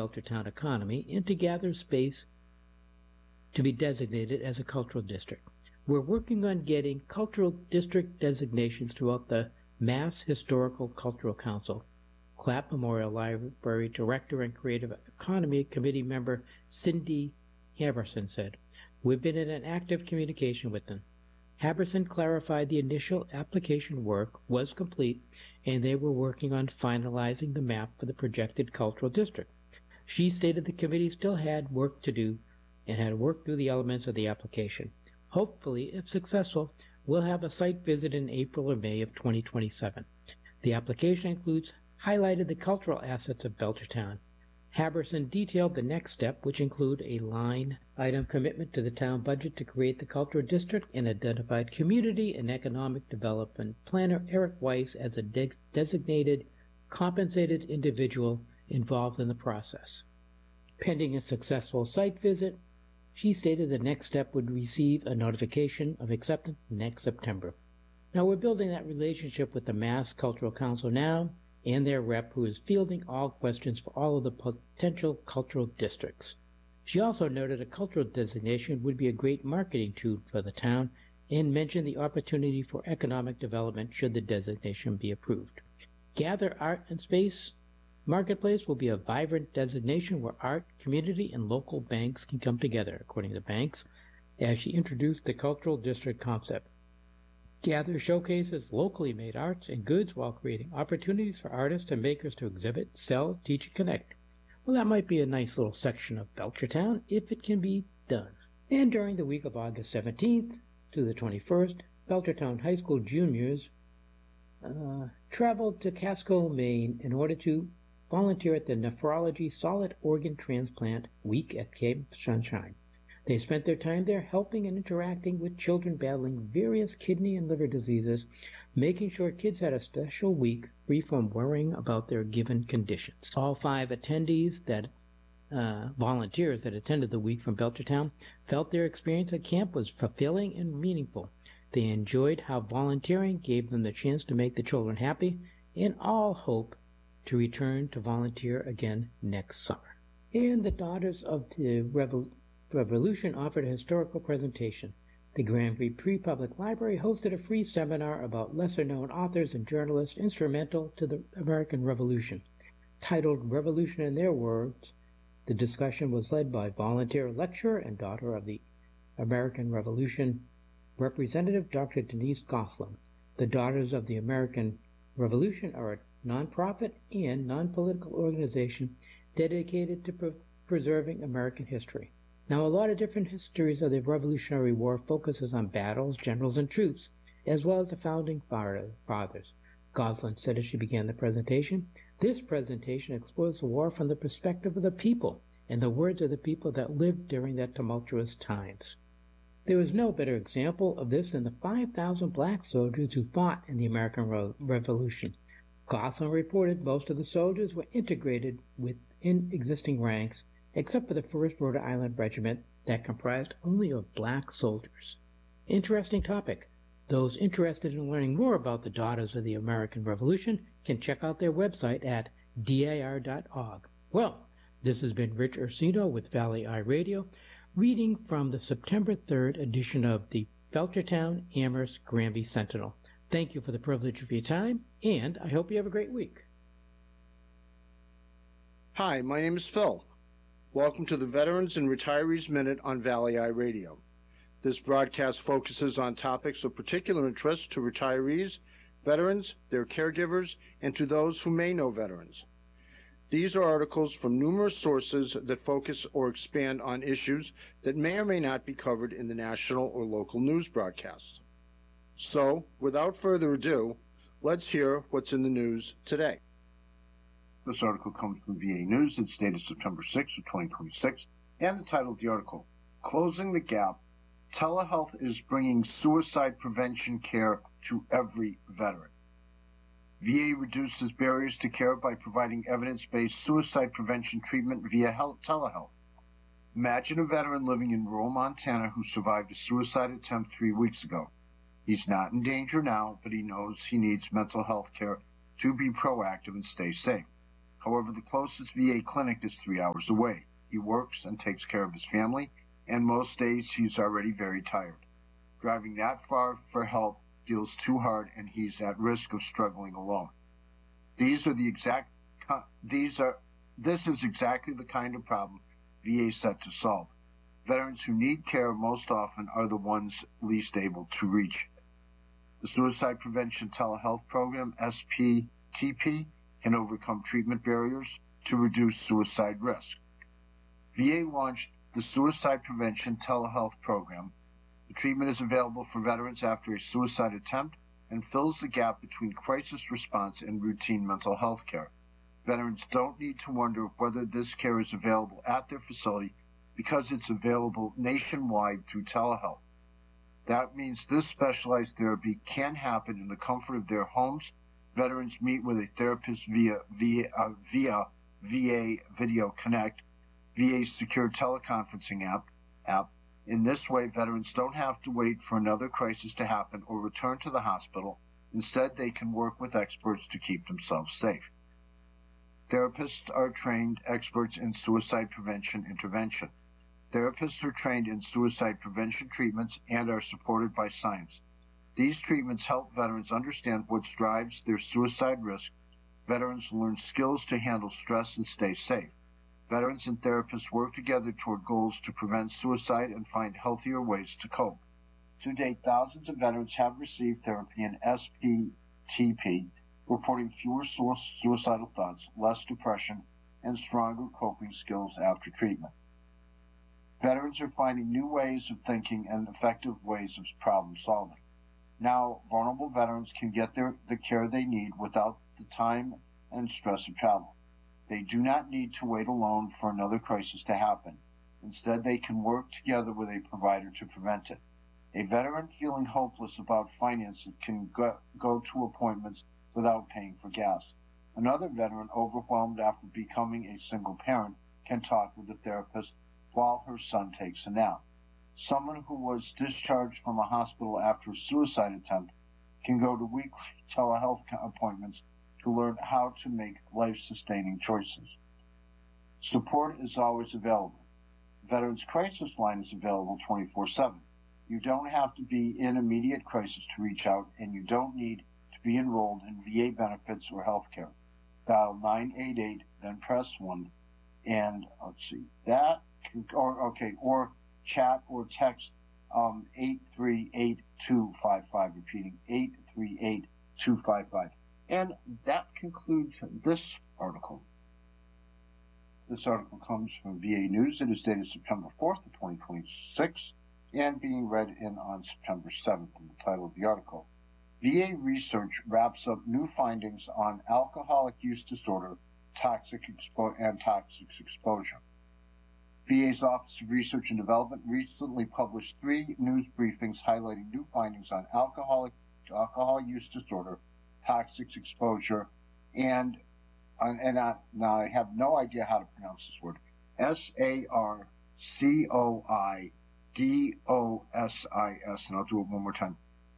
Belchertown economy and to gather space to be designated as a cultural district. We're working on getting cultural district designations throughout the Mass Historical Cultural Council. Clapp Memorial Library Director and Creative Economy Committee member Cindy Haberson said, "We've been in an active communication with them." Haberson clarified the initial application work was complete and they were working on finalizing the map for the projected cultural district. She stated the committee still had work to do and had worked through the elements of the application. Hopefully, if successful, we'll have a site visit in April or May of 2027. The application includes highlighted the cultural assets of Belchertown. Haberson detailed the next step, which include a line item commitment to the town budget to create the cultural district and identified community and economic development planner Eric Weiss as a designated compensated individual involved in the process. Pending a successful site visit, she stated the next step would receive a notification of acceptance next September. Now we're building that relationship with the Mass Cultural Council now and their rep who is fielding all questions for all of the potential cultural districts. She also noted a cultural designation would be a great marketing tool for the town and mentioned the opportunity for economic development should the designation be approved. Gather Art and Space Marketplace will be a vibrant designation where art, community, and local banks can come together, according to Banks, as she introduced the cultural district concept. Gather showcases locally made arts and goods while creating opportunities for artists and makers to exhibit, sell, teach, and connect. Well, that might be a nice little section of Belchertown if it can be done. And during the week of August 17th to the 21st, Belchertown High School juniors traveled to Casco, Maine in order to volunteer at the Nephrology Solid Organ Transplant Week at Camp Sunshine. They spent their time there helping and interacting with children battling various kidney and liver diseases, making sure kids had a special week free from worrying about their given conditions. All 5 attendees volunteers that attended the week from Belchertown felt their experience at camp was fulfilling and meaningful. They enjoyed how volunteering gave them the chance to make the children happy and all hope to return to volunteer again next summer. And the Daughters of the Revolution offered a historical presentation. The Grand Prix Public Library hosted a free seminar about lesser-known authors and journalists instrumental to the American Revolution. Titled Revolution in Their Words, the discussion was led by volunteer lecturer and daughter of the American Revolution, Representative Dr. Denise Gosselin. The Daughters of the American Revolution are a nonprofit and non-political organization dedicated to preserving American history. Now, a lot of different histories of the Revolutionary War focuses on battles, generals, and troops, as well as the founding fathers. Gosselin said as she began the presentation, "This presentation explores the war from the perspective of the people and the words of the people that lived during that tumultuous times." There was no better example of this than the 5,000 black soldiers who fought in the American Revolution. Gosselin reported most of the soldiers were integrated within existing ranks, except for the 1st Rhode Island Regiment that comprised only of black soldiers. Interesting topic. Those interested in learning more about the Daughters of the American Revolution can check out their website at dir.org. Well, this has been Rich Ursino with Valley Eye Radio, reading from the September 3rd edition of the Belchertown Amherst Granby Sentinel. Thank you for the privilege of your time, and I hope you have a great week. Hi, my name is Phil. Welcome to the Veterans and Retirees Minute on Valley Eye Radio. This broadcast focuses on topics of particular interest to retirees, veterans, their caregivers, and to those who may know veterans. These are articles from numerous sources that focus or expand on issues that may or may not be covered in the national or local news broadcasts. So, without further ado, let's hear what's in the news today. This article comes from VA News. It's dated September 6th of 2026, and the title of the article, Closing the Gap, Telehealth is Bringing Suicide Prevention Care to Every Veteran. VA reduces barriers to care by providing evidence-based suicide prevention treatment via telehealth. Imagine a veteran living in rural Montana who survived a suicide attempt 3 weeks ago. He's not in danger now, but he knows he needs mental health care to be proactive and stay safe. However, the closest VA clinic is 3 hours away. He works and takes care of his family, and most days he's already very tired. Driving that far for help feels too hard, and he's at risk of struggling alone. This is exactly the kind of problem VA is set to solve. Veterans who need care most often are the ones least able to reach it. The Suicide Prevention Telehealth Program, SPTP, can overcome treatment barriers to reduce suicide risk. VA launched the Suicide Prevention Telehealth Program. The treatment is available for veterans after a suicide attempt and fills the gap between crisis response and routine mental health care. Veterans don't need to wonder whether this care is available at their facility because it's available nationwide through telehealth. That means this specialized therapy can happen in the comfort of their homes. Veterans meet with a therapist via VA Video Connect, VA's secure teleconferencing app. In this way, veterans don't have to wait for another crisis to happen or return to the hospital. Instead, they can work with experts to keep themselves safe. Therapists are trained experts in suicide prevention intervention. Therapists are trained in suicide prevention treatments and are supported by science. These treatments help veterans understand what drives their suicide risk. Veterans learn skills to handle stress and stay safe. Veterans and therapists work together toward goals to prevent suicide and find healthier ways to cope. To date, thousands of veterans have received therapy in SPTP, reporting fewer suicidal thoughts, less depression, and stronger coping skills after treatment. Veterans are finding new ways of thinking and effective ways of problem solving. Now, vulnerable veterans can get the care they need without the time and stress of travel. They do not need to wait alone for another crisis to happen. Instead, they can work together with a provider to prevent it. A veteran feeling hopeless about finances can go to appointments without paying for gas. Another veteran overwhelmed after becoming a single parent can talk with a therapist while her son takes a nap. Someone who was discharged from a hospital after a suicide attempt can go to weekly telehealth appointments to learn how to make life-sustaining choices. Support is always available. Veterans Crisis Line is available 24/7. You don't have to be in immediate crisis to reach out, and you don't need to be enrolled in VA benefits or health care. Dial 988, then press 1, and or chat or text 838-255, repeating 838-255. And that concludes this article. This article comes from VA News. It is dated September 4th of 2026 and being read in on September 7th. And the title of the article, VA research wraps up new findings on alcoholic use disorder, toxic exposure. VA's Office of Research and Development recently published 3 news briefings highlighting new findings on alcohol use disorder, toxic exposure, and now I have no idea how to pronounce this word, SARCOIDOSIS, and I'll do it one more time,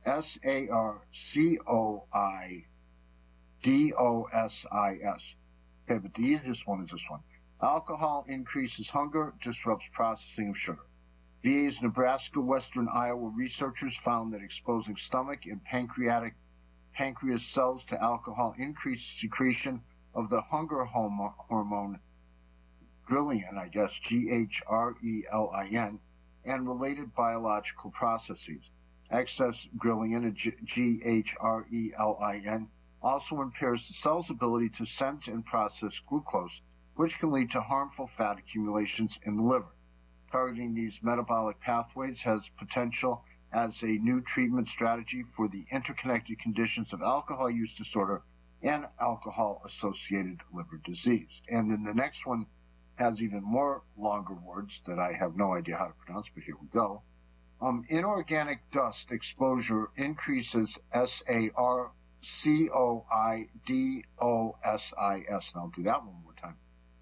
SARCOIDOSIS. Okay, but the easiest one is this one. Alcohol increases hunger, disrupts processing of sugar. VA's Nebraska, Western Iowa researchers found that exposing stomach and pancreas cells to alcohol increases secretion of the hunger hormone ghrelin, GHRELIN, and related biological processes. Excess ghrelin, GHRELIN, also impairs the cell's ability to sense and process glucose, which can lead to harmful fat accumulations in the liver. Targeting these metabolic pathways has potential as a new treatment strategy for the interconnected conditions of alcohol use disorder and alcohol-associated liver disease. And then the next one has even more longer words that I have no idea how to pronounce, but here we go. Inorganic dust exposure increases SARCOIDOSIS, and I'll do that one more time.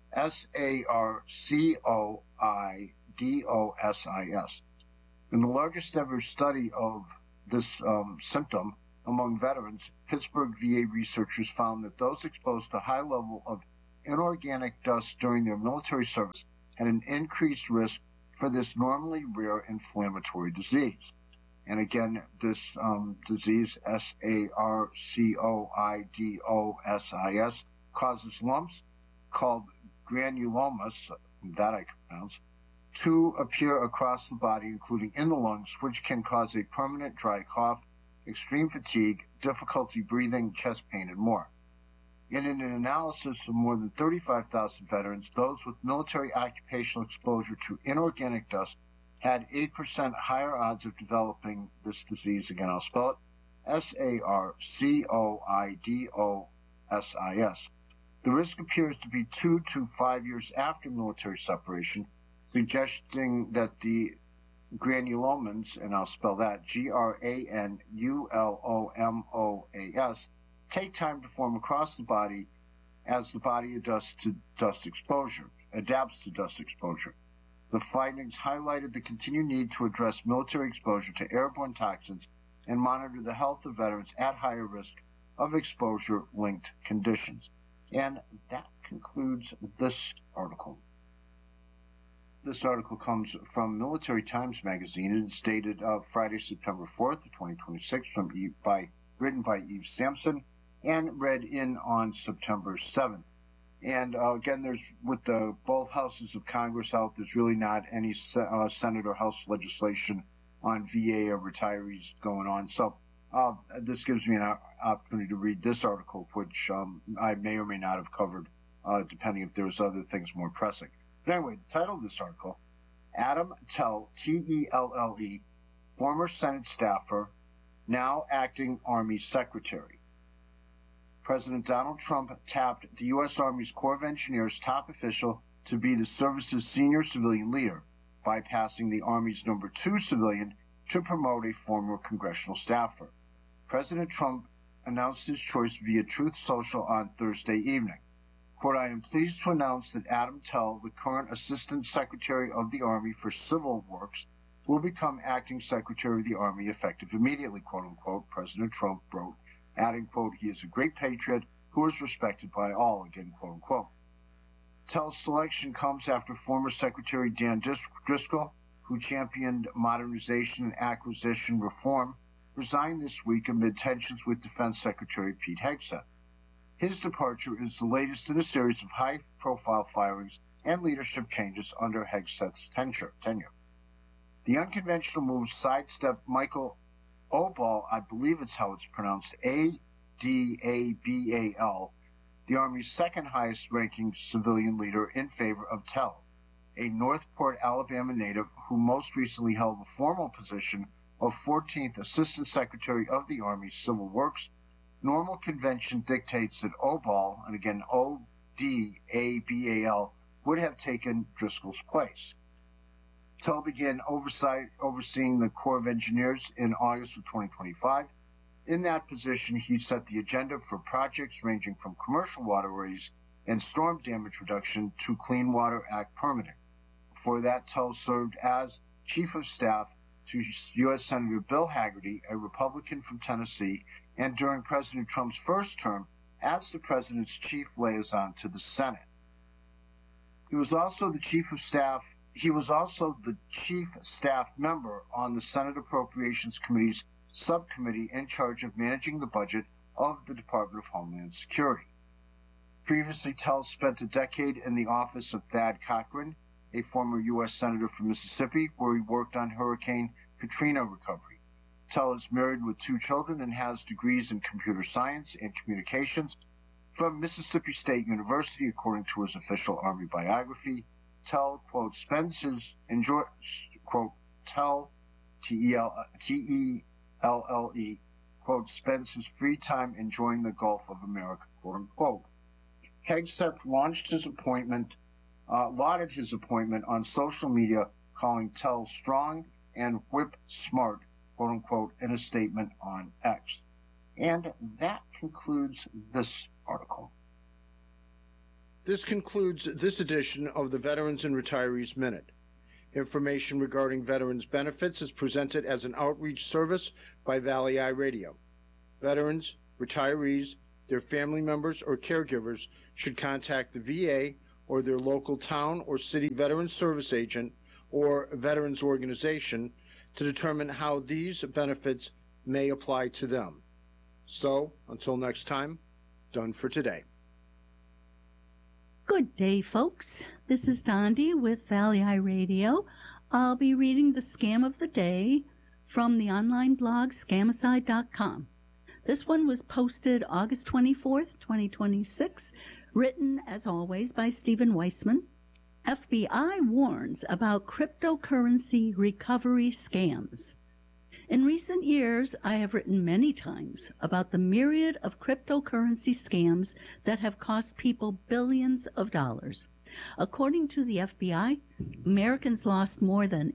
SARCOIDOSIS. In the largest ever study of this symptom among veterans, Pittsburgh VA researchers found that those exposed to high level of inorganic dust during their military service had an increased risk for this normally rare inflammatory disease. And again, this disease, sarcoidosis, causes lumps called granulomas, that I can pronounce, to appear across the body, including in the lungs, which can cause a permanent dry cough, extreme fatigue, difficulty breathing, chest pain, and more. In an analysis of more than 35,000 veterans, those with military occupational exposure to inorganic dust had 8% higher odds of developing this disease. Again, I'll spell it, sarcoidosis. The risk appears to be 2 to 5 years after military separation, suggesting that the granulomas, and I'll spell that, granulomas, take time to form across the body as the body adapts to dust exposure. The findings highlighted the continued need to address military exposure to airborne toxins and monitor the health of veterans at higher risk of exposure-linked conditions. And that concludes this article. This article comes from Military Times Magazine and is dated Friday, September 4th, 2026, written by Eve Sampson and read in on September 7th. And again, there's, with both houses of Congress out, there's really not any Senate or House legislation on VA or retirees going on. So this gives me an opportunity to read this article, which I may or may not have covered, depending if there's other things more pressing. But anyway, the title of this article, Adam Tell, T-E-L-L-E, former Senate staffer, now acting Army Secretary. President Donald Trump tapped the U.S. Army's Corps of Engineers top official to be the service's senior civilian leader, bypassing the Army's number 2 civilian to promote a former congressional staffer. President Trump announced his choice via Truth Social on Thursday evening. Quote, I am pleased to announce that Adam Tell, the current Assistant Secretary of the Army for Civil Works, will become acting Secretary of the Army effective immediately, quote unquote, President Trump wrote, adding, quote, he is a great patriot who is respected by all, again, quote unquote. Tell's selection comes after former Secretary Dan Driscoll, who championed modernization and acquisition reform, resigned this week amid tensions with Defense Secretary Pete Hegseth. His departure is the latest in a series of high-profile firings and leadership changes under Hegseth's tenure. The unconventional move sidestepped Michael Obal, I believe it's how it's pronounced, A-D-A-B-A-L, the Army's second highest-ranking civilian leader, in favor of Tell, a Northport, Alabama native who most recently held the formal position of 14th Assistant Secretary of the Army Civil Works. Normal convention dictates that Obal, and again O-D-A-B-A-L, would have taken Driscoll's place. Tell began overseeing the Corps of Engineers in August of 2025. In that position, he set the agenda for projects ranging from commercial waterways and storm damage reduction to Clean Water Act permitting. Before that, Tell served as Chief of Staff to U.S. Senator Bill Hagerty, a Republican from Tennessee, and during President Trump's first term as the President's chief liaison to the Senate. He was also the Chief Staff member on the Senate Appropriations Committee's subcommittee in charge of managing the budget of the Department of Homeland Security. Previously, Tell spent a decade in the office of Thad Cochran, a former U.S. Senator from Mississippi, where he worked on Hurricane Katrina recovery. Tell is married with 2 children and has degrees in computer science and communications from Mississippi State University, according to his official Army biography. Tell, quote, spends his spends his free time enjoying the Gulf of America, quote unquote. Hegseth lauded his appointment on social media, calling Tell strong and whip smart, quote unquote, in a statement on X. And that concludes this article. This concludes this edition of the Veterans and Retirees Minute. Information regarding veterans benefits is presented as an outreach service by Valley Eye Radio. Veterans, retirees, their family members, or caregivers should contact the VA or their local town or city Veterans Service agent or veterans organization to determine how these benefits may apply to them. So, until next time, done for today. Good day, folks. This is Dondi with Valley Eye Radio. I'll be reading the Scam of the Day from the online blog Scamicide.com. This one was posted August 24th, 2026, written, as always, by Stephen Weissman. FBI warns about cryptocurrency recovery scams. In recent years, I have written many times about the myriad of cryptocurrency scams that have cost people billions of dollars. According to the FBI, Americans lost more than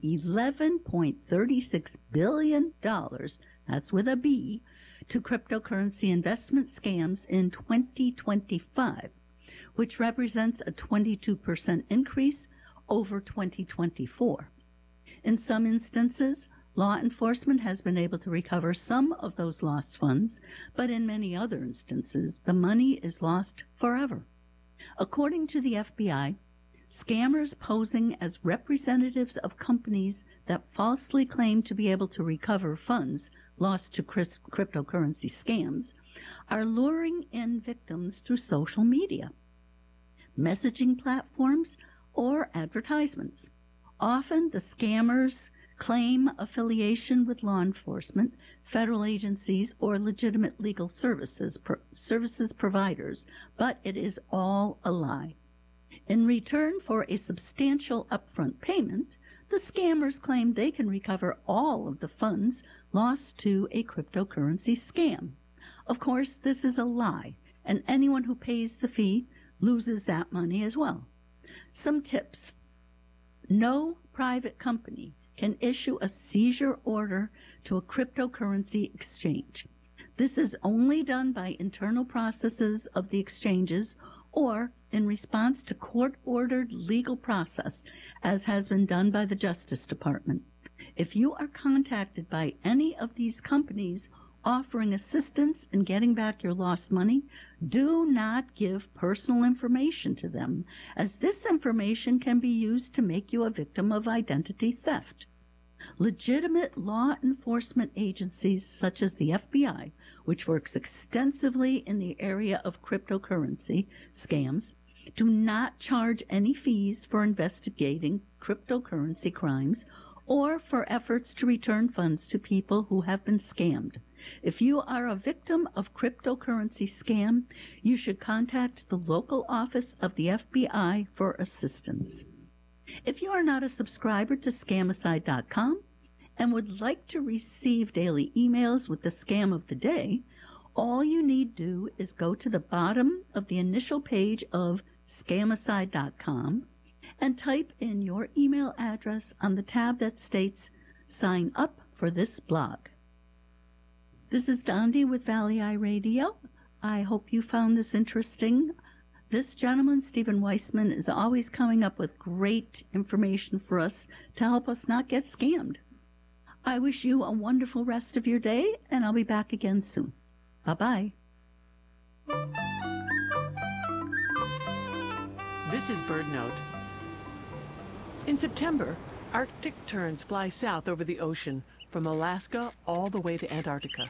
$11.36 billion, that's with a B, to cryptocurrency investment scams in 2025, which represents a 22% increase over 2024. In some instances, law enforcement has been able to recover some of those lost funds, but in many other instances, the money is lost forever. According to the FBI, scammers posing as representatives of companies that falsely claim to be able to recover funds lost to cryptocurrency scams are luring in victims through social media, messaging platforms, or advertisements. Often the scammers claim affiliation with law enforcement, federal agencies, or legitimate legal services providers, but it is all a lie. In return for a substantial upfront payment, the scammers claim they can recover all of the funds lost to a cryptocurrency scam. Of course, this is a lie, and anyone who pays the fee loses that money as well. Some tips. No private company can issue a seizure order to a cryptocurrency exchange. This is only done by internal processes of the exchanges or in response to court-ordered legal process, as has been done by the Justice Department. If you are contacted by any of these companies offering assistance in getting back your lost money, do not give personal information to them, as this information can be used to make you a victim of identity theft. Legitimate law enforcement agencies such as the FBI, which works extensively in the area of cryptocurrency scams, do not charge any fees for investigating cryptocurrency crimes or for efforts to return funds to people who have been scammed. If you are a victim of cryptocurrency scam, you should contact the local office of the FBI for assistance. If you are not a subscriber to Scamicide.com and would like to receive daily emails with the scam of the day, all you need do is go to the bottom of the initial page of Scamicide.com and type in your email address on the tab that states Sign Up for this blog. This is Dondi with Valley Eye Radio. I hope you found this interesting. This gentleman, Stephen Weissman, is always coming up with great information for us to help us not get scammed. I wish you a wonderful rest of your day, and I'll be back again soon. Bye-bye. This is BirdNote. In September, Arctic terns fly south over the ocean from Alaska all the way to Antarctica.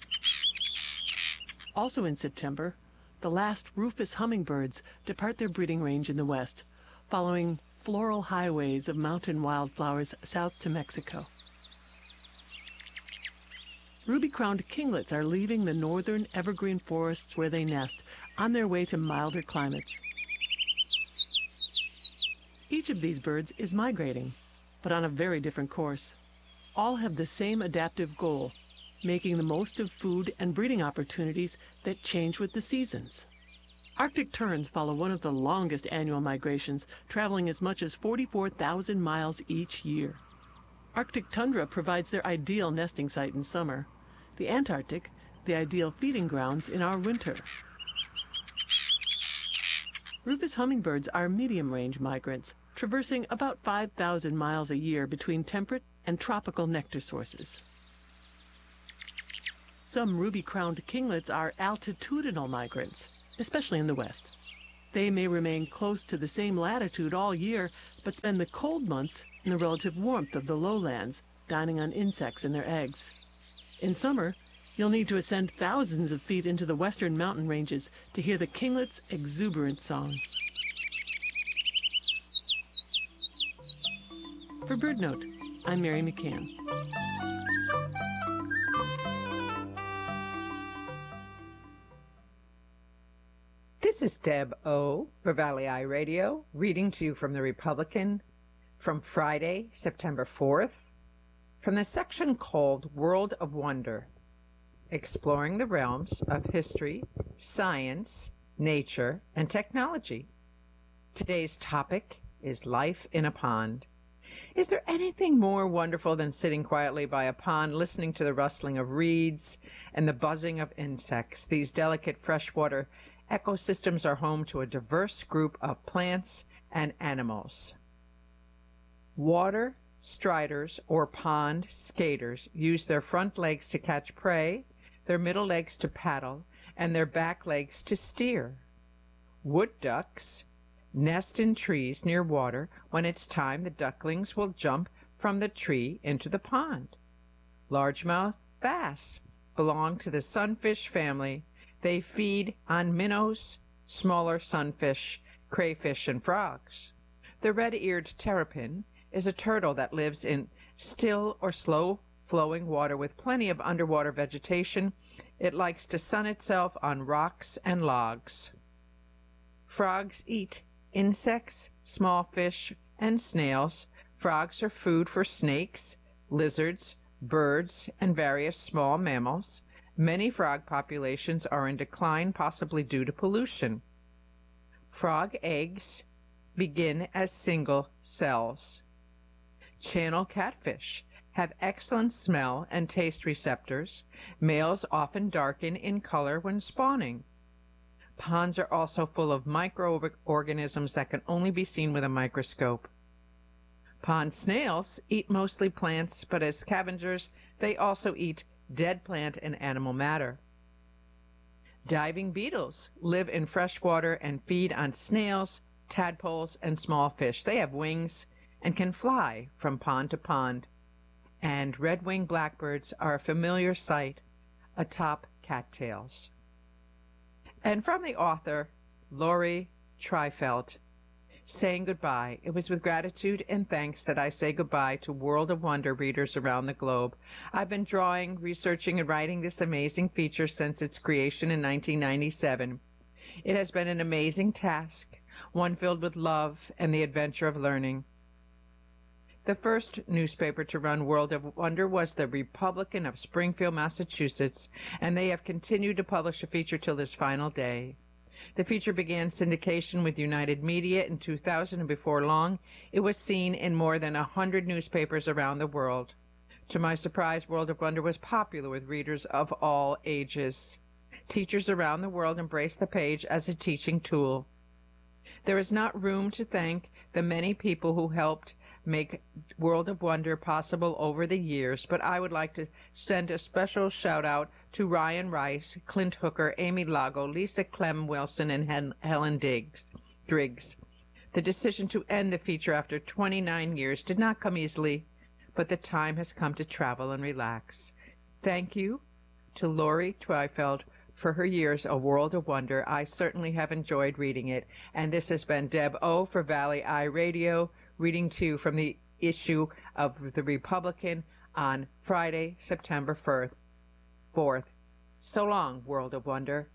Also in September, the last rufous hummingbirds depart their breeding range in the west, following floral highways of mountain wildflowers south to Mexico. Ruby-crowned kinglets are leaving the northern evergreen forests where they nest on their way to milder climates. Each of these birds is migrating, but on a very different course. All have the same adaptive goal, making the most of food and breeding opportunities that change with the seasons. Arctic terns follow one of the longest annual migrations, traveling as much as 44,000 miles each year. Arctic tundra provides their ideal nesting site in summer. The Antarctic, the ideal feeding grounds in our winter. Rufous hummingbirds are medium-range migrants, traversing about 5,000 miles a year between temperate and tropical nectar sources. Some ruby-crowned kinglets are altitudinal migrants, especially in the west. They may remain close to the same latitude all year, but spend the cold months in the relative warmth of the lowlands, dining on insects and their eggs. In summer, you'll need to ascend thousands of feet into the western mountain ranges to hear the kinglet's exuberant song. For BirdNote, I'm Mary McCann. This is Deb O. for Valley Eye Radio, reading to you from the Republican from Friday, September 4th, from the section called World of Wonder, exploring the realms of history, science, nature, and technology. Today's topic is life in a pond. Is there anything more wonderful than sitting quietly by a pond, listening to the rustling of reeds and the buzzing of insects? These delicate freshwater ecosystems are home to a diverse group of plants and animals. Water striders or pond skaters use their front legs to catch prey, their middle legs to paddle, and their back legs to steer. Wood ducks nest in trees near water. When it's time, the ducklings will jump from the tree into the pond. Largemouth bass belong to the sunfish family. They feed on minnows, smaller sunfish, crayfish, and frogs. The red-eared terrapin is a turtle that lives in still or slow-flowing water with plenty of underwater vegetation. It likes to sun itself on rocks and logs. Frogs eat insects, small fish, and snails. Frogs are food for snakes, lizards, birds, and various small mammals. Many frog populations are in decline, possibly due to pollution. Frog eggs begin as single cells. Channel catfish have excellent smell and taste receptors. Males often darken in color when spawning. Ponds are also full of microorganisms that can only be seen with a microscope. Pond snails eat mostly plants, but as scavengers, they also eat dead plant and animal matter. Diving beetles live in fresh water and feed on snails, tadpoles, and small fish. They have wings and can fly from pond to pond. And red-winged blackbirds are a familiar sight atop cattails. And from the author, Lori Treifeld, saying goodbye. It was with gratitude and thanks that I say goodbye to World of Wonder readers around the globe. I've been drawing, researching, and writing this amazing feature since its creation in 1997. It has been an amazing task, one filled with love and the adventure of learning. The first newspaper to run World of Wonder was the Republican of Springfield, Massachusetts, and they have continued to publish a feature till this final day. The feature began syndication with United Media in 2000, and before long, it was seen in more than 100 newspapers around the world. To my surprise, World of Wonder was popular with readers of all ages. Teachers around the world embrace the page as a teaching tool. There is not room to thank the many people who helped make World of Wonder possible over the years, but I would like to send a special shout-out to Ryan Rice, Clint Hooker, Amy Lago, Lisa Clem Wilson, and Helen Driggs. The decision to end the feature after 29 years did not come easily, but the time has come to travel and relax. Thank you to Lori Treifeld for her years of World of Wonder. I certainly have enjoyed reading it. And this has been Deb O. for Valley Eye Radio, reading to you from the issue of the Republican on Friday, September 4th. So long, World of Wonder.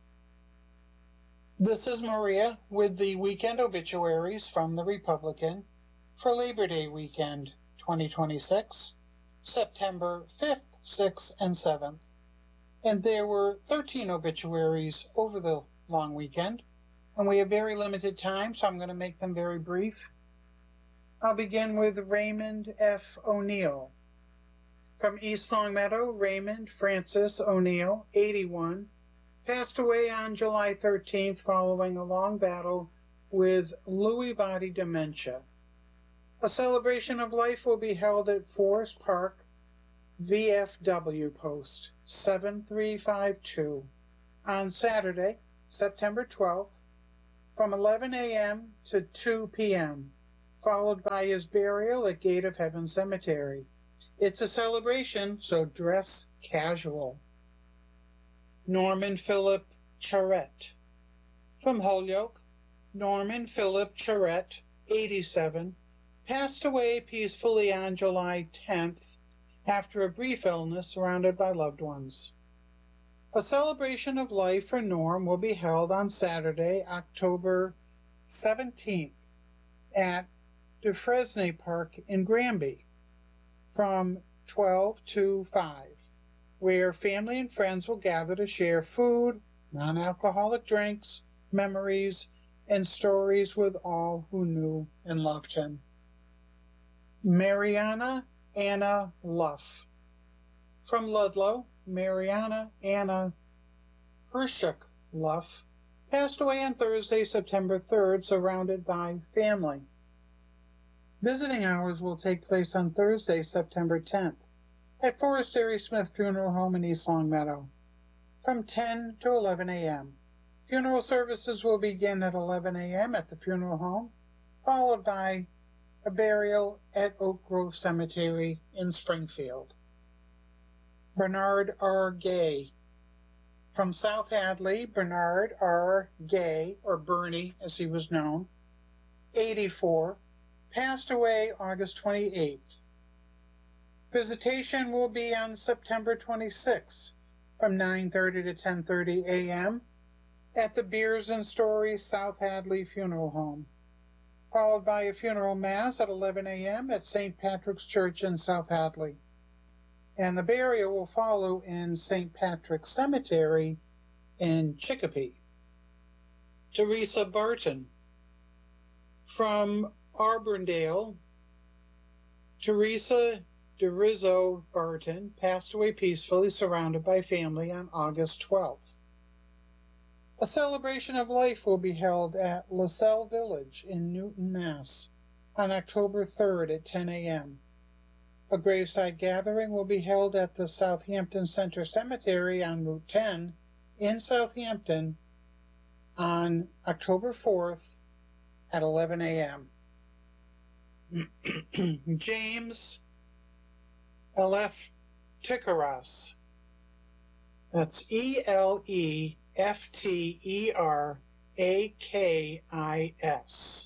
This is Maria with the weekend obituaries from the Republican for Labor Day weekend 2026, September 5th, 6th, and 7th. And there were 13 obituaries over the long weekend, and we have very limited time, so I'm going to make them very brief. I'll begin with Raymond F. O'Neill. From East Longmeadow, Raymond Francis O'Neill, 81, passed away on July 13th following a long battle with Lewy body dementia. A celebration of life will be held at Forest Park VFW Post 7352 on Saturday, September 12th, from 11 a.m. to 2 p.m., followed by his burial at Gate of Heaven Cemetery. It's a celebration, so dress casual. Norman Philip Charette. From Holyoke, Norman Philip Charette, 87, passed away peacefully on July 10th after a brief illness surrounded by loved ones. A celebration of life for Norm will be held on Saturday, October 17th at Dufresne Park in Granby from 12 to 5, where family and friends will gather to share food, non-alcoholic drinks, memories, and stories with all who knew and loved him. Mariana Anna Luff. From Ludlow, Mariana Anna Hershuk Luff passed away on Thursday, September 3rd, surrounded by family. Visiting hours will take place on Thursday, September 10th, at Forest Dairy Smith Funeral Home in East Longmeadow, from 10 to 11 a.m. Funeral services will begin at 11 a.m. at the funeral home, followed by a burial at Oak Grove Cemetery in Springfield. Bernard R. Gay. From South Hadley, Bernard R. Gay, or Bernie as he was known, 84, passed away August 28th. Visitation will be on September 26th from 9:30 to 10:30 a.m. at the Beers and Stories South Hadley Funeral Home, followed by a funeral mass at 11 a.m. at St. Patrick's Church in South Hadley. And the burial will follow in St. Patrick's Cemetery in Chicopee. Teresa Barton. From Auburndale, Teresa DeRizzo Barton passed away peacefully surrounded by family on August 12th. A celebration of life will be held at LaSalle Village in Newton, Mass. on October 3rd at 10 a.m. A graveside gathering will be held at the Southampton Center Cemetery on Route 10 in Southampton on October 4th at 11 a.m. James Eleftheris. That's Eleftherakis.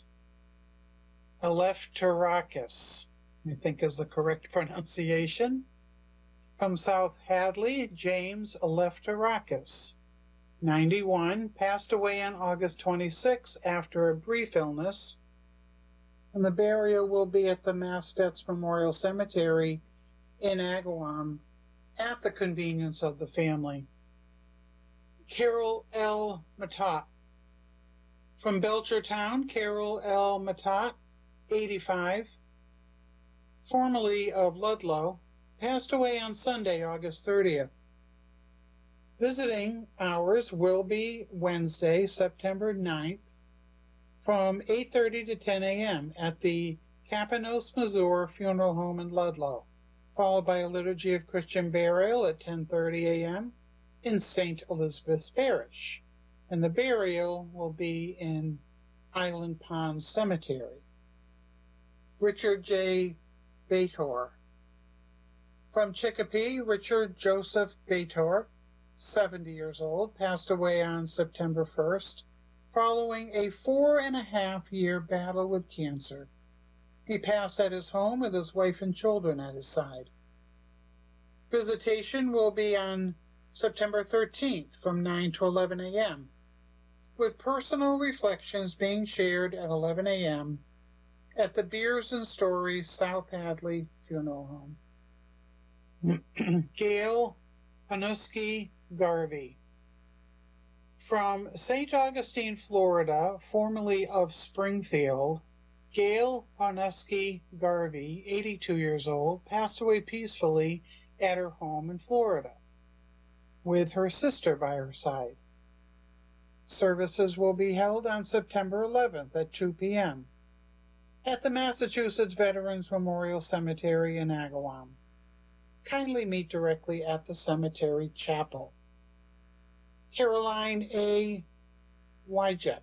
Eleftherakis, I think is the correct pronunciation. From South Hadley, James Eleftherakis, 91, passed away on August 26 after a brief illness, and the burial will be at the Mass Vets Memorial Cemetery in Agawam at the convenience of the family. Carol L. Matot. From Belchertown, Carol L. Matot, 85, formerly of Ludlow, passed away on Sunday, August 30th. Visiting hours will be Wednesday, September 9th, from 8:30 to 10 a.m. at the Capanos Mazur Funeral Home in Ludlow, followed by a liturgy of Christian burial at 10:30 a.m. in St. Elizabeth's Parish, and the burial will be in Island Pond Cemetery. Richard J. Bator. From Chicopee, Richard Joseph Bator, 70 years old, passed away on September 1st, following a 4.5-year battle with cancer. He passed at his home with his wife and children at his side. Visitation will be on September 13th from 9 to 11 a.m., with personal reflections being shared at 11 a.m. at the Beers and Stories South Hadley Funeral Home. Gail Panuski Garvey. From St. Augustine, Florida, formerly of Springfield, Gail Panuski Garvey, 82 years old, passed away peacefully at her home in Florida, with her sister by her side. Services will be held on September 11th at 2 p.m. at the Massachusetts Veterans Memorial Cemetery in Agawam. kindly meet directly at the cemetery chapel. Caroline A. Wijek,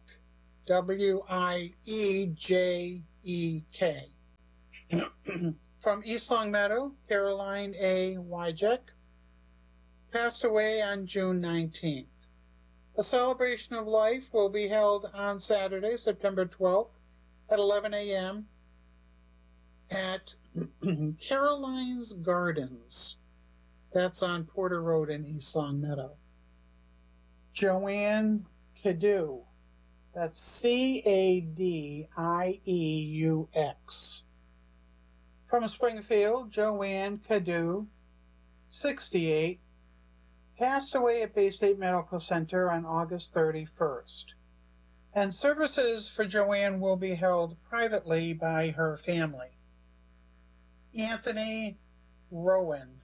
W-I-E-J-E-K. From East Longmeadow, Caroline A. Wijek passed away on June 19th. A celebration of life will be held on Saturday, September 12th at 11 a.m. at Caroline's Gardens. That's on Porter Road in East Longmeadow. Joanne Cadieux. That's C-A-D-I-E-U-X. From Springfield, Joanne Cadieux, 68, passed away at Bay State Medical Center on August 31st. And services for Joanne will be held privately by her family. Anthony Rowan.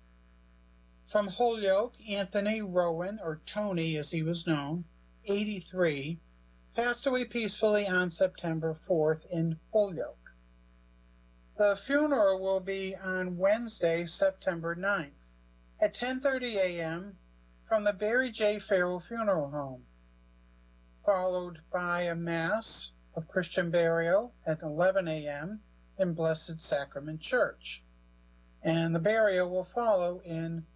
From Holyoke, Anthony Rowan, or Tony as he was known, 83, passed away peacefully on September 4th in Holyoke. The funeral will be on Wednesday, September 9th at 10:30 a.m. from the Barry J. Farrell Funeral Home, followed by a Mass of Christian burial at 11 a.m. in Blessed Sacrament Church. And the burial will follow in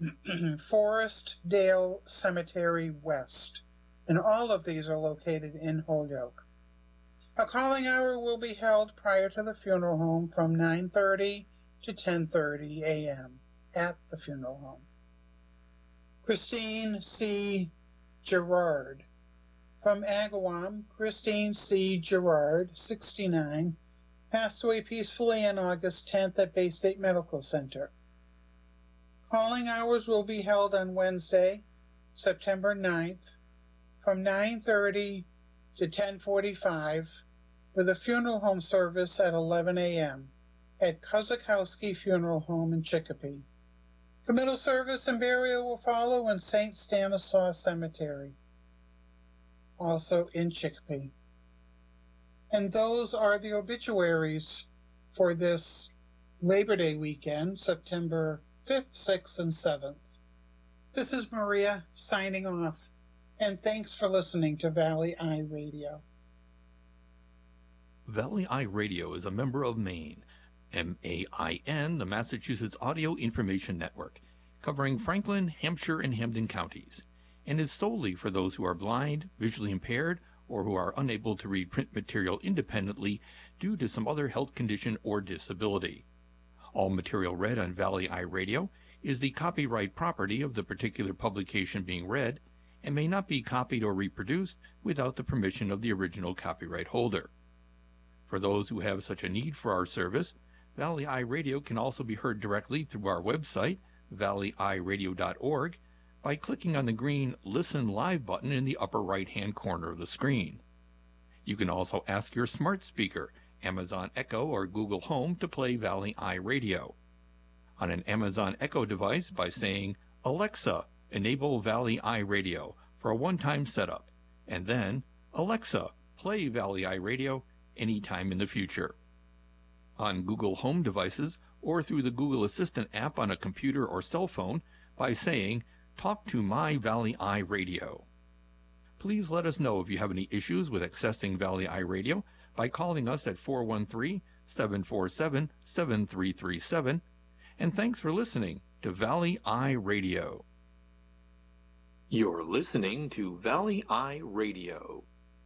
Forest Dale Cemetery West. And all of these are located in Holyoke. A calling hour will be held prior to the funeral home from 9:30 to 10:30 a.m. at the funeral home. Christine C. Gerard. From Agawam, Christine C. Gerard, 69, passed away peacefully on August 10th at Bay State Medical Center. Calling hours will be held on Wednesday, September 9th, from 9:30 to 10:45, with a funeral home service at 11 a.m. at Kozakowski Funeral Home in Chicopee. Committal service and burial will follow in St. Stanislaus Cemetery, also in Chicopee. And those are the obituaries for this Labor Day weekend, September 5th, 6th, and 7th. This is Maria signing off, and thanks for listening to Valley Eye Radio. Valley Eye Radio is a member of MAIN, M-A-I-N, the Massachusetts Audio Information Network, covering Franklin, Hampshire, and Hampden counties, and is solely for those who are blind, visually impaired, or who are unable to read print material independently due to some other health condition or disability. All material read on Valley Eye Radio is the copyright property of the particular publication being read and may not be copied or reproduced without the permission of the original copyright holder. For those who have such a need for our service, Valley Eye Radio can also be heard directly through our website, valleyeyeradio.org, by clicking on the green Listen Live button in the upper right-hand corner of the screen. You can also ask your smart speaker, Amazon Echo or Google Home, to play Valley Eye Radio. On an Amazon Echo device by saying, "Alexa, enable Valley Eye Radio" for a one-time setup, and then, "Alexa, play Valley Eye Radio" anytime in the future. On Google Home devices or through the Google Assistant app on a computer or cell phone by saying, "Talk to my Valley Eye Radio." Please let us know if you have any issues with accessing Valley Eye Radio by calling us at 413-747-7337. And thanks for listening to Valley Eye Radio. You're listening to Valley Eye Radio.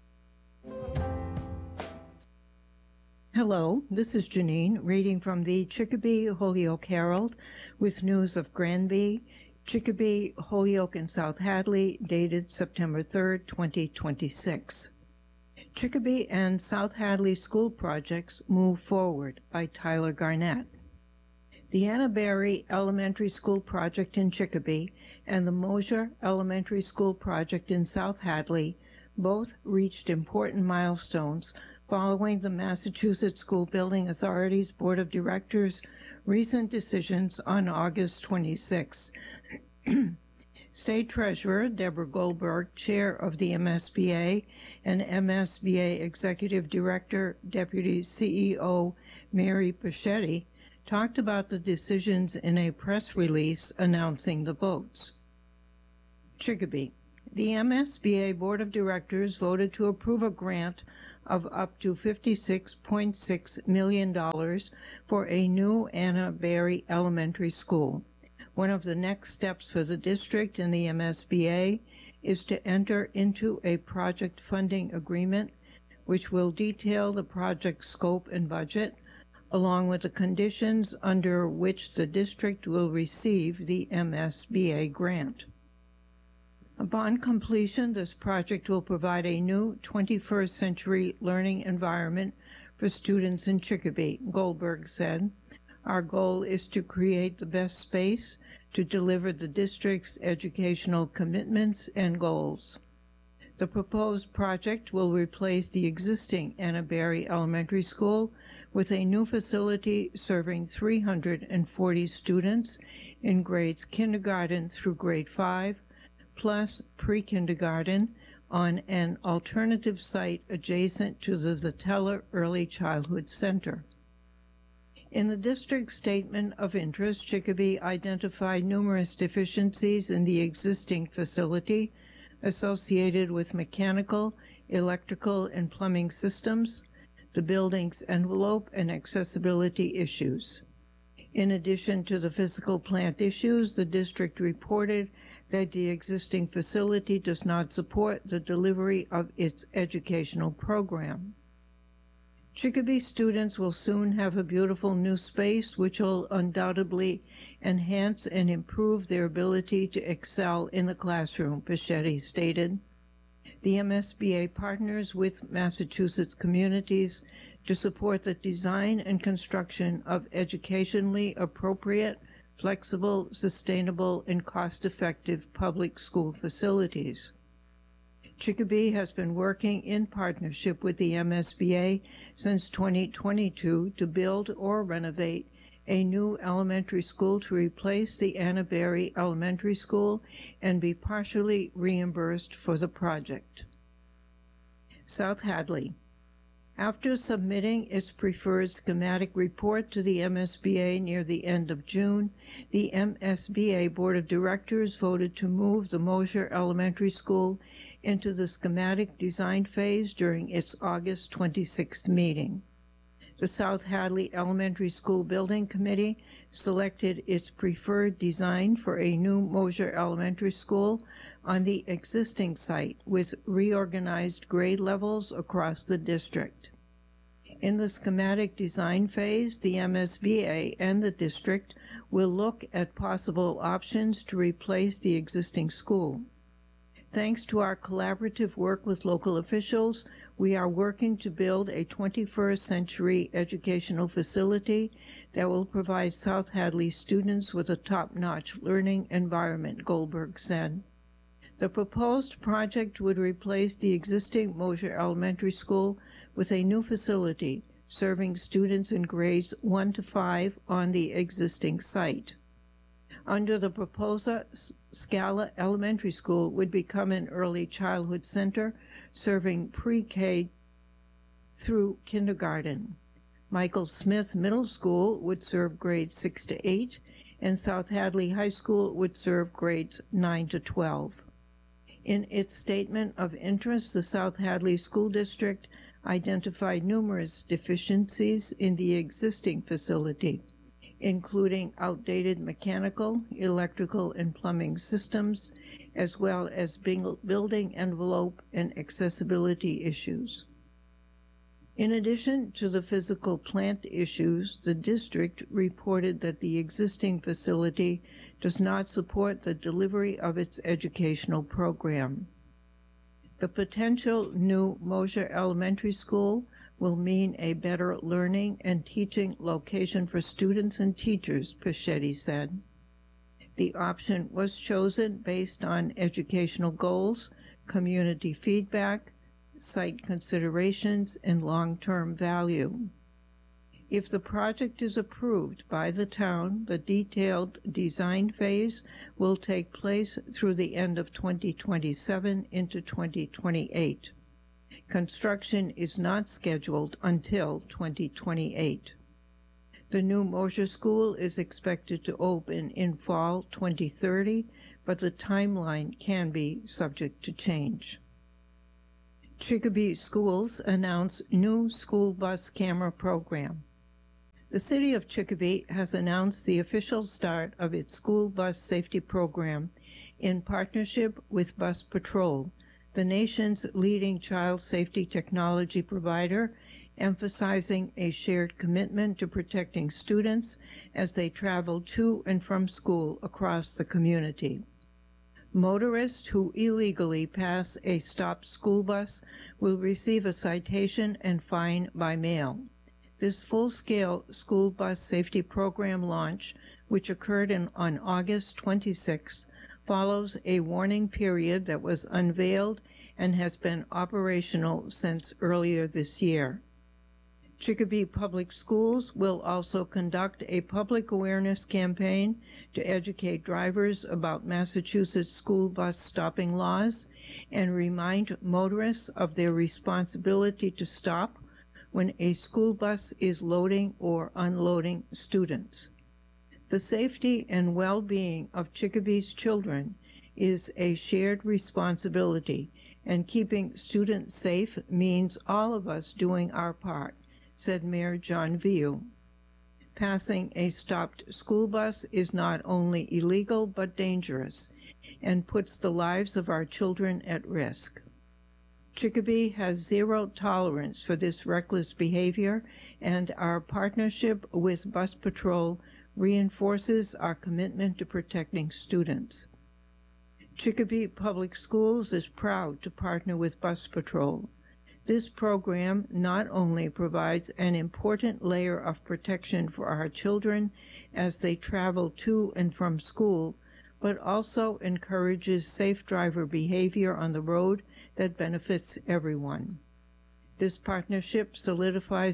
Hello, this is Janine reading from the Chicopee Holyoke Herald with news of Granby, Chicopee, Holyoke, and South Hadley, dated September 3rd, 2026. Chicopee and South Hadley school projects move forward by Tyler Garnett. The Anna Berry Elementary School project in Chicopee and the Mosier Elementary School project in South Hadley both reached important milestones following the Massachusetts School Building Authority's Board of Directors' recent decisions on August 26. State Treasurer Deborah Goldberg, Chair of the MSBA, and MSBA Executive Director, Deputy CEO Mary Pachetti talked about the decisions in a press release announcing the votes. Chicopee. The MSBA Board of Directors voted to approve a grant of up to $56.6 million for a new Anna Berry Elementary School. One of the next steps for the district and the MSBA is to enter into a project funding agreement which will detail the project scope and budget, along with the conditions under which the district will receive the MSBA grant. Upon completion, this project will provide a new 21st century learning environment for students in Chicopee, Goldberg said. Our goal is to create the best space to deliver the district's educational commitments and goals. The proposed project will replace the existing Anna Berry Elementary School with a new facility serving 340 students in grades kindergarten through grade 5, plus pre-kindergarten on an alternative site adjacent to the Zatella Early Childhood Center. In the district's statement of interest, Chicopee identified numerous deficiencies in the existing facility associated with mechanical, electrical, and plumbing systems, the building's envelope, and accessibility issues. In addition to the physical plant issues, the district reported that the existing facility does not support the delivery of its educational program. Chicopee students will soon have a beautiful new space which will undoubtedly enhance and improve their ability to excel in the classroom, Pichetti stated. The MSBA partners with Massachusetts communities to support the design and construction of educationally appropriate, flexible, sustainable, and cost-effective public school facilities. Chicopee has been working in partnership with the MSBA since 2022 to build or renovate a new elementary school to replace the Anna Berry Elementary School and be partially reimbursed for the project. South Hadley. After submitting its preferred schematic report to the MSBA near the end of June, the MSBA Board of Directors voted to move the Mosher Elementary School into the schematic design phase during its August 26th meeting. The South Hadley Elementary School Building Committee selected its preferred design for a new Mosher Elementary School on the existing site with reorganized grade levels across the district. In the schematic design phase, the MSBA and the district will look at possible options to replace the existing school. Thanks to our collaborative work with local officials, we are working to build a 21st century educational facility that will provide South Hadley students with a top-notch learning environment, Goldberg said. The proposed project would replace the existing Mosher Elementary School with a new facility serving students in grades 1 to 5 on the existing site. Under the proposal, Scala Elementary School would become an early childhood center serving pre-K through kindergarten. Michael Smith Middle School would serve grades 6 to 8, and South Hadley High School would serve grades 9 to 12. In its statement of interest, the South Hadley School District identified numerous deficiencies in the existing facility, including outdated mechanical, electrical, and plumbing systems, as well as building envelope and accessibility issues. In addition to the physical plant issues, the district reported that the existing facility does not support the delivery of its educational program. The potential new Mosher Elementary School will mean a better learning and teaching location for students and teachers, Pichetti said. The option was chosen based on educational goals, community feedback, site considerations, and long-term value. If the project is approved by the town, the detailed design phase will take place through the end of 2027 into 2028. Construction is not scheduled until 2028. The new Mosher School is expected to open in fall 2030, but the timeline can be subject to change. Chicopee Schools announced new school bus camera program. The City of Chicopee has announced the official start of its school bus safety program in partnership with Bus Patrol, the nation's leading child safety technology provider, emphasizing a shared commitment to protecting students as they travel to and from school across the community. Motorists who illegally pass a stopped school bus will receive a citation and fine by mail. This full-scale school bus safety program launch, which occurred on August 26, follows a warning period that was unveiled and has been operational since earlier this year. Chicopee Public Schools will also conduct a public awareness campaign to educate drivers about Massachusetts school bus stopping laws and remind motorists of their responsibility to stop when a school bus is loading or unloading students. The safety and well-being of Chicopee's children is a shared responsibility, and keeping students safe means all of us doing our part, said Mayor John Viu. Passing a stopped school bus is not only illegal but dangerous and puts the lives of our children at risk. Chicopee has zero tolerance for this reckless behavior, and our partnership with Bus Patrol reinforces our commitment to protecting students. Chicopee Public Schools is proud to partner with Bus Patrol. This program not only provides an important layer of protection for our children as they travel to and from school, but also encourages safe driver behavior on the road that benefits everyone. This partnership solidifies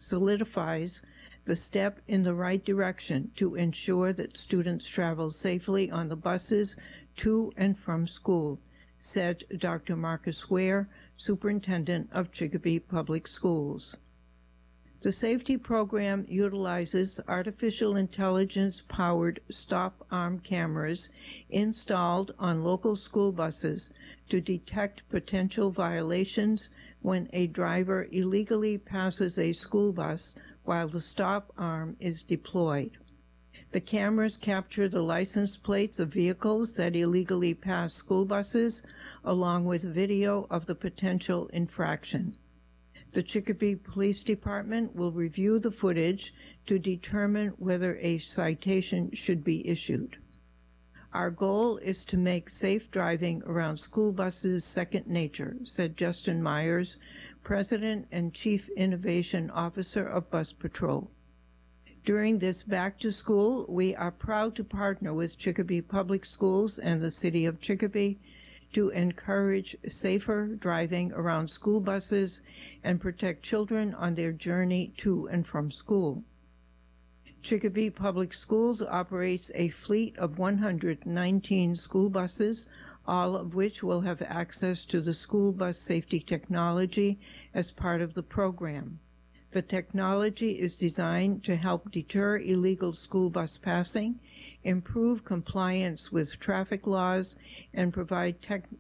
the step in the right direction to ensure that students travel safely on the buses to and from school, said Dr. Marcus Ware, Superintendent of Chicopee Public Schools. The safety program utilizes artificial intelligence-powered stop-arm cameras installed on local school buses to detect potential violations when a driver illegally passes a school bus while the stop arm is deployed. The cameras capture the license plates of vehicles that illegally pass school buses, along with video of the potential infraction. The Chicopee Police Department will review the footage to determine whether a citation should be issued. Our goal is to make safe driving around school buses second nature, said Justin Myers, President and Chief Innovation Officer of Bus Patrol. During this back to school, we are proud to partner with Chicopee Public Schools and the City of Chicopee to encourage safer driving around school buses and protect children on their journey to and from school. Chicopee Public Schools operates a fleet of 119 school buses, all of which will have access to the school bus safety technology as part of the program. The technology is designed to help deter illegal school bus passing, improve compliance with traffic laws, and provide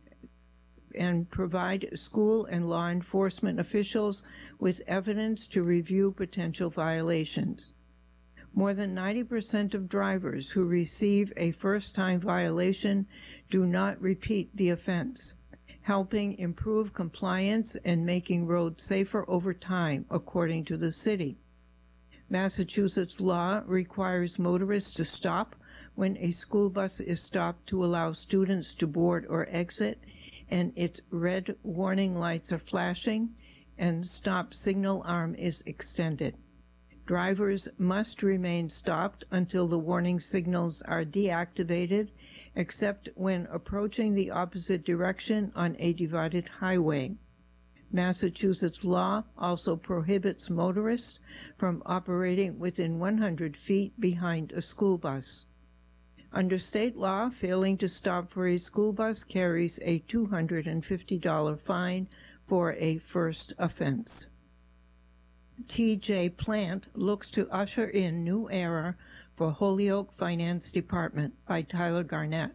school and law enforcement officials with evidence to review potential violations. More than 90% of drivers who receive a first-time violation do not repeat the offense, helping improve compliance and making roads safer over time, according to the city. Massachusetts law requires motorists to stop when a school bus is stopped to allow students to board or exit, and its red warning lights are flashing and stop signal arm is extended. Drivers must remain stopped until the warning signals are deactivated, except when approaching the opposite direction on a divided highway. Massachusetts law also prohibits motorists from operating within 100 feet behind a school bus. Under state law, failing to stop for a school bus carries a $250 fine for a first offense. T.J. Plant looks to usher in new era for Holyoke Finance Department by Tyler Garnett.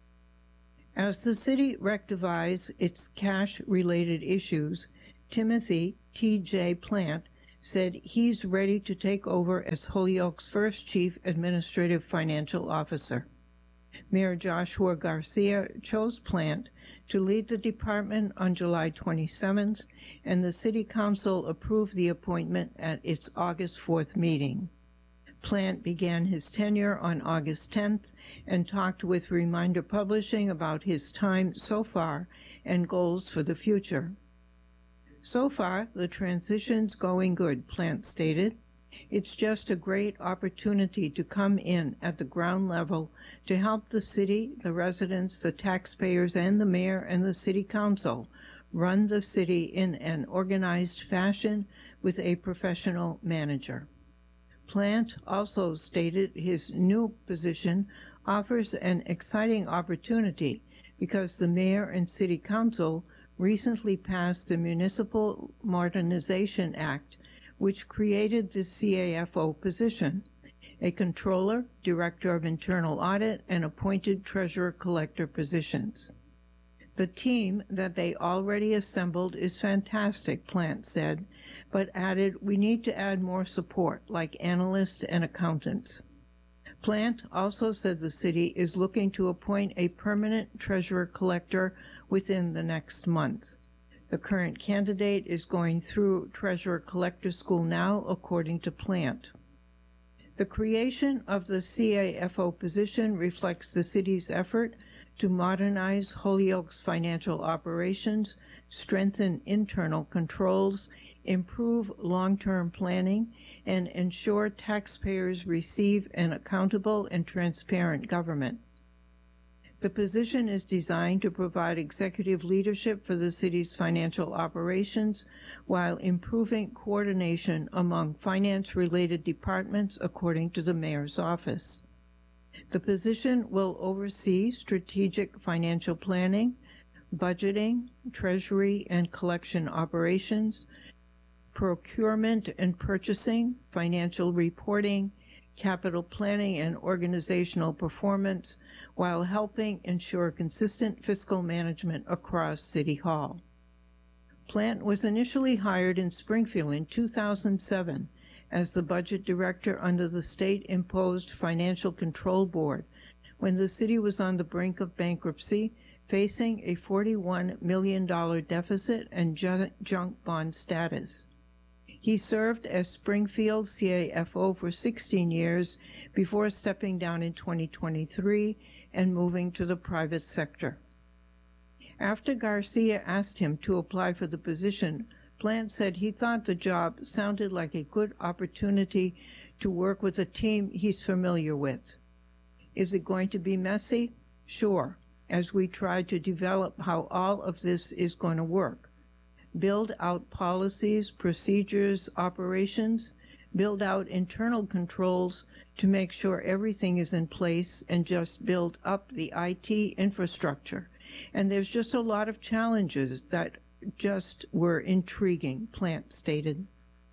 As the city rectifies its cash-related issues, Timothy T.J. Plant said he's ready to take over as Holyoke's first Chief Administrative Financial Officer. Mayor Joshua Garcia chose Plant to lead the department on July 27th, and the City Council approved the appointment at its August 4th meeting. Plant began his tenure on August 10th and talked with Reminder Publishing about his time so far and goals for the future. So far, the transition's going good, Plant stated. It's just a great opportunity to come in at the ground level to help the city, the residents, the taxpayers, and the mayor and the city council run the city in an organized fashion with a professional manager. Plant also stated his new position offers an exciting opportunity because the mayor and city council recently passed the Municipal Modernization Act, which created the CAFO position, a controller, director of internal audit, and appointed treasurer-collector positions. The team that they already assembled is fantastic, Plant said, but added, we need to add more support, like analysts and accountants. Plant also said the city is looking to appoint a permanent treasurer-collector within the next month. The current candidate is going through treasurer-collector school now, according to Plant. The creation of the CAFO position reflects the city's effort to modernize Holyoke's financial operations, strengthen internal controls, improve long-term planning, and ensure taxpayers receive an accountable and transparent government. The position is designed to provide executive leadership for the city's financial operations while improving coordination among finance-related departments, according to the mayor's office. The position will oversee strategic financial planning, budgeting, treasury and collection operations, procurement and purchasing, financial reporting, capital planning and organizational performance, while helping ensure consistent fiscal management across City Hall. Plant was initially hired in Springfield in 2007 as the budget director under the state-imposed Financial Control Board when the city was on the brink of bankruptcy, facing a $41 million deficit and junk bond status. He served as Springfield CAFO for 16 years before stepping down in 2023 and moving to the private sector. After Garcia asked him to apply for the position, Plant said he thought the job sounded like a good opportunity to work with a team he's familiar with. Is it going to be messy? Sure, as we try to develop how all of this is going to work. Build out policies, procedures, operations, build out internal controls to make sure everything is in place, and just build up the IT infrastructure. And there's just a lot of challenges that just were intriguing, Plant stated.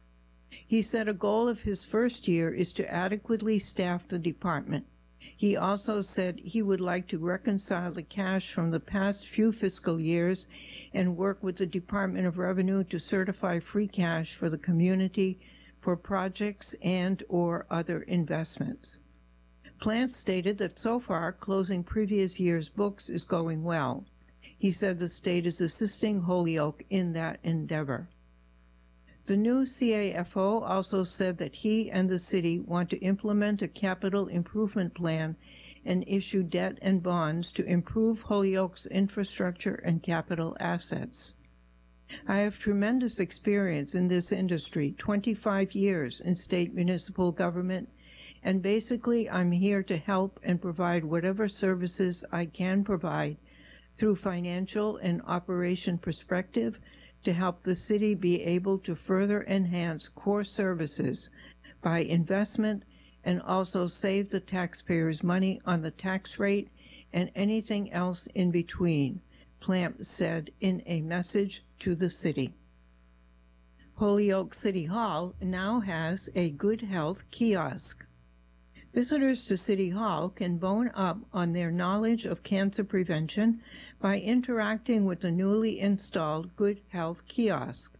He said a goal of his first year is to adequately staff the department. He also said he would like to reconcile the cash from the past few fiscal years and work with the Department of Revenue to certify free cash for the community for projects and/or other investments. Plant stated that so far closing previous year's books is going well. He said the state is assisting Holyoke in that endeavor. The new CAFO also said that he and the city want to implement a capital improvement plan and issue debt and bonds to improve Holyoke's infrastructure and capital assets. I have tremendous experience in this industry, 25 years in state municipal government, and basically I'm here to help and provide whatever services I can provide through financial and operation perspective to help the city be able to further enhance core services by investment and also save the taxpayers money on the tax rate and anything else in between, Plant said in a message to the city. Holyoke City Hall now has a Good Health kiosk. Visitors to City Hall can bone up on their knowledge of cancer prevention by interacting with the newly installed Good Health kiosk.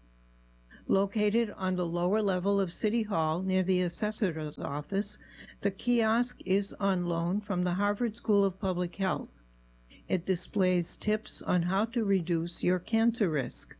Located on the lower level of City Hall near the assessor's office, the kiosk is on loan from the Harvard School of Public Health. It displays tips on how to reduce your cancer risk.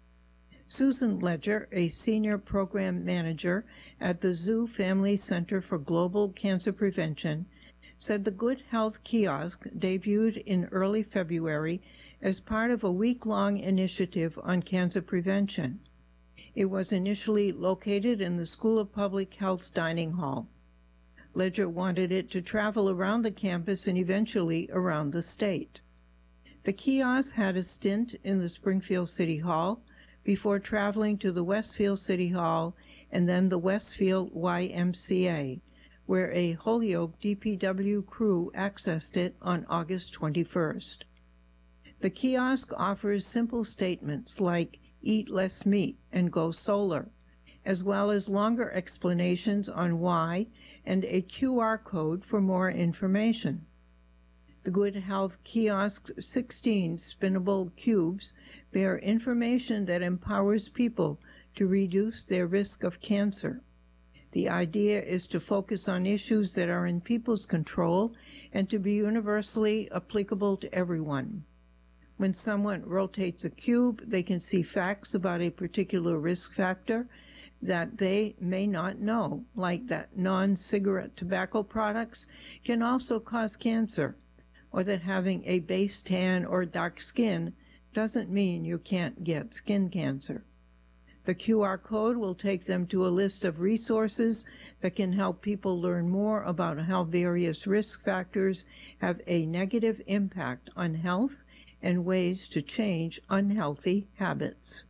Susan Ledger, a senior program manager at the Zoo Family Center for Global Cancer Prevention, said the Good Health kiosk debuted in early February as part of a week-long initiative on cancer prevention. It was initially located in the School of Public Health's dining hall. Ledger wanted it to travel around the campus and eventually around the state. The kiosk had a stint in the Springfield City Hall before traveling to the Westfield City Hall and then the Westfield YMCA, where a Holyoke DPW crew accessed it on August 21st. The kiosk offers simple statements like "Eat less meat" and "Go solar," as well as longer explanations on why and a QR code for more information. The Good Health kiosk's 16 spinnable cubes bear information that empowers people to reduce their risk of cancer. The idea is to focus on issues that are in people's control and to be universally applicable to everyone. When someone rotates a cube, they can see facts about a particular risk factor that they may not know, like that non-cigarette tobacco products can also cause cancer, or that having a base tan or dark skin doesn't mean you can't get skin cancer. The QR code will take them to a list of resources that can help people learn more about how various risk factors have a negative impact on health and ways to change unhealthy habits.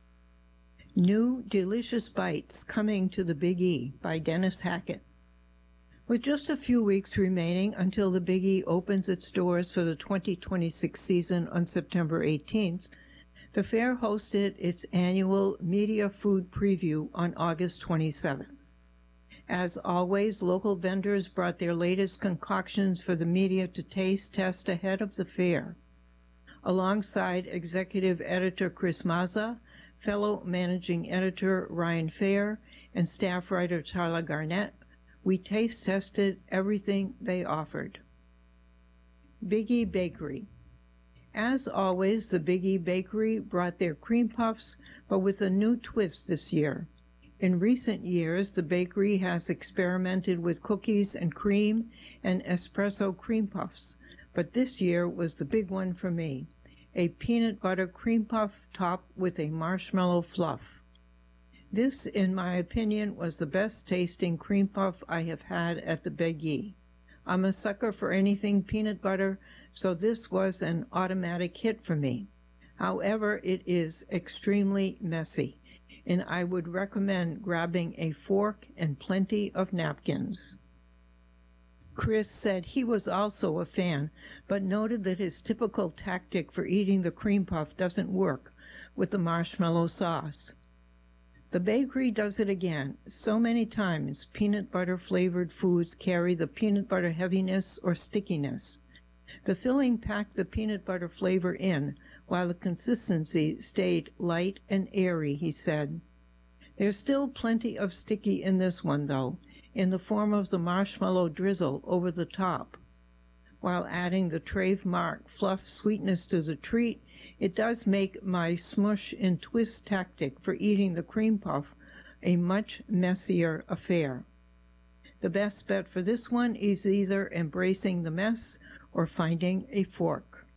New Delicious Bites Coming to the Big E by Dennis Hackett. With just a few weeks remaining until the Big E opens its doors for the 2026 season on September 18th, the fair hosted its annual Media Food Preview on August 27th. As always, local vendors brought their latest concoctions for the media to taste test ahead of the fair. Alongside executive editor Chris Mazza, fellow managing editor Ryan Fair, and staff writer Tyler Garnett, we taste tested everything they offered. Big E Bakery. As always, the Big E Bakery brought their cream puffs, but with a new twist this year. In recent years, the bakery has experimented with cookies and cream and espresso cream puffs, but this year was the big one for me, a peanut butter cream puff topped with a marshmallow fluff. This, in my opinion, was the best tasting cream puff I have had at the Big E. I'm a sucker for anything peanut butter, so this was an automatic hit for me. However, it is extremely messy, and I would recommend grabbing a fork and plenty of napkins. Chris said he was also a fan, but noted that his typical tactic for eating the cream puff doesn't work with the marshmallow sauce. The bakery does it again. So many times, peanut butter-flavored foods carry the peanut butter heaviness or stickiness. The filling packed the peanut butter flavor in, while the consistency stayed light and airy, he said. There's still plenty of sticky in this one, though, in the form of the marshmallow drizzle over the top. While adding the trademark fluff sweetness to the treat, it does make my smush and twist tactic for eating the cream puff a much messier affair. The best bet for this one is either embracing the mess or finding a fork.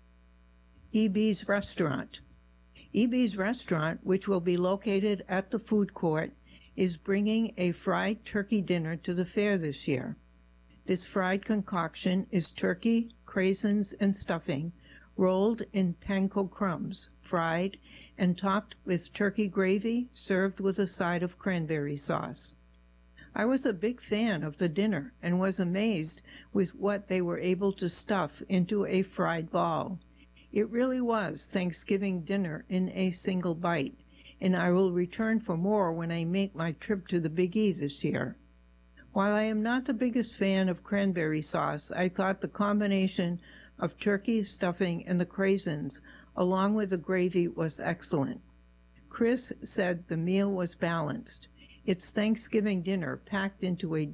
E.B.'s Restaurant. E.B.'s Restaurant, which will be located at the food court, is bringing a fried turkey dinner to the fair this year. This fried concoction is turkey, craisins, and stuffing, rolled in panko crumbs, fried, and topped with turkey gravy, served with a side of cranberry sauce. I was a big fan of the dinner and was amazed with what they were able to stuff into a fried ball. It really was Thanksgiving dinner in a single bite, and I will return for more when I make my trip to the Big E this year. While I am not the biggest fan of cranberry sauce, I thought the combination of turkey stuffing and the craisins, along with the gravy, was excellent. Chris said the meal was balanced. It's Thanksgiving dinner packed into a